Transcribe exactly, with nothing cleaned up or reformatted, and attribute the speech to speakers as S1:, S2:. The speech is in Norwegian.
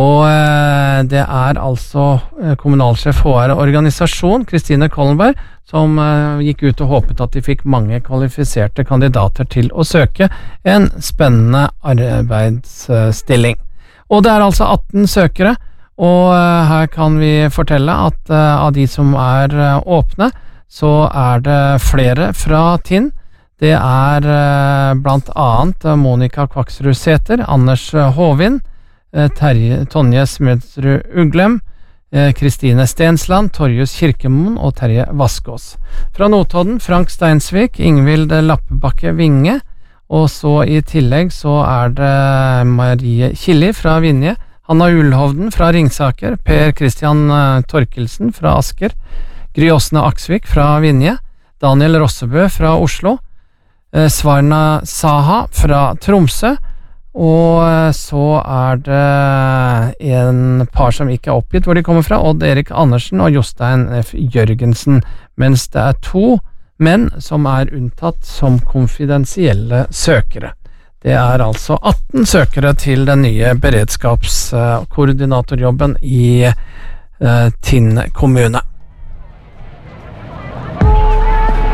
S1: Og eh, det er altså eh, kommunalsjef H R organisasjon, Kristine Kollenberg, som eh, gikk ut og håpet at de fikk mange kvalifiserte kandidater til å søke en spennende arbeidsstilling. Og det er altså atten søkere, og eh, her kan vi fortelle at eh, av de som er eh, åpne, så er det flere fra Tinn. Det er eh, blant annet Monica Kvaksrud Sæther, Anders Håvind, Terje, Tonje Smedsrud Uglem, Kristine Stensland, Torjus Kirkemoen og Terje Vaskås. Fra Notodden, Frank Steinsvik, Ingvild Lappebakke Vinge, og så i tillegg så er det Marie Killi fra Vinje, Hanna Ullhovden fra Ringsaker, Per Christian Torkelsen fra Asker, Gry Åsne Aksvik fra Vinje, Daniel Rossebø fra Oslo, Svarna Saha fra Tromsø, og så er det en par som ikke er oppgitt hvor de kommer fra, Odd Erik Andersen og Jostein F. Jørgensen, mens det er to menn som er unntatt som konfidensielle søkere. Det er altså atten søkere til den nye beredskapskoordinatorjobben i uh, Tinn kommune.